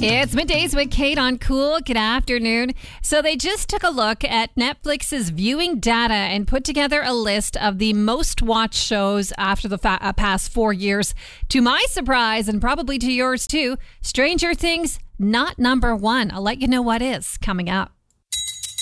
It's Middays with Kate on Cool. Good afternoon. So they just took a look at Netflix's viewing data and put together a list of the most watched shows after the past 4 years. To my surprise, and probably to yours too, Stranger Things not number one. I'll let you know what is coming up.